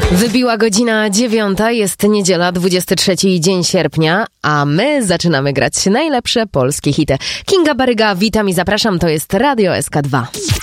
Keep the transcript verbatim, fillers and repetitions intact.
Wybiła godzina dziewiąta, jest niedziela, dwudziesty trzeci dzień sierpnia, a my zaczynamy grać najlepsze polskie hity. Kinga Baryga, witam i zapraszam, to jest Radio S K dwa.